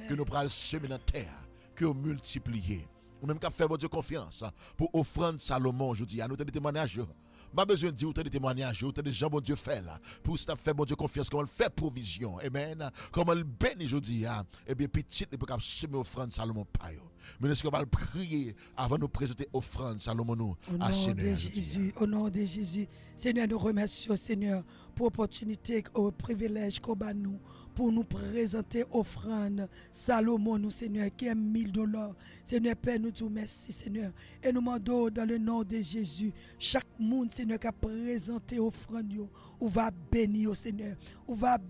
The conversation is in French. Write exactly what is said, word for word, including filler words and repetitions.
que nous prenons semer dans la terre, que nous multiplier. Ou même qu'à faire bon Dieu confiance pour offrande Salomon aujourd'hui. À nous des témoignages. Pas besoin de dire autant de témoignages, autant de gens bon Dieu fait là. Pour ça faire bon Dieu confiance, comment il fait provision. Amen. Comment il bénit aujourd'hui. Et bien petit, il peut semer offrande Salomon pas yo. Mais est-ce qu'on va prier avant de présenter offrande Salomon nous à Seigneur. Au nom de Jésus, au nom de Jésus. Seigneur, nous remercions Seigneur pour l'opportunité, au privilège qu'on a nous pour nous présenter offrande Salomon nous Seigneur qui est mille dollars. Seigneur Père, nous te merci Seigneur. Et nous demandons dans le nom de Jésus, chaque monde Seigneur qui a présenté offrande, ou va bénir Seigneur, ou va